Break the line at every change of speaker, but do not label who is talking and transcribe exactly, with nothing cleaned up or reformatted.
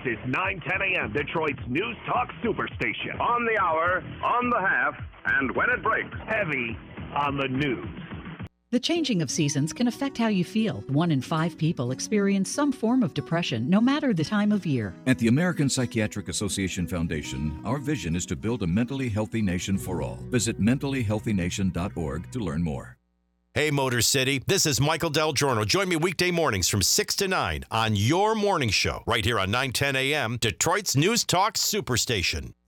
is nine ten a.m., Detroit's News Talk Superstation.
On the hour, on the half, and when it breaks.
Heavy on the news.
The changing of seasons can affect how you feel. One in five people experience some form of depression, no matter the time of year.
At the American Psychiatric Association Foundation, our vision is to build a mentally healthy nation for all. Visit mentally healthy nation dot org to learn more.
Hey, Motor City, this is Michael Del Giorno. Join me weekday mornings from six to nine on your morning show, right here on nine ten a.m., Detroit's News Talk Superstation.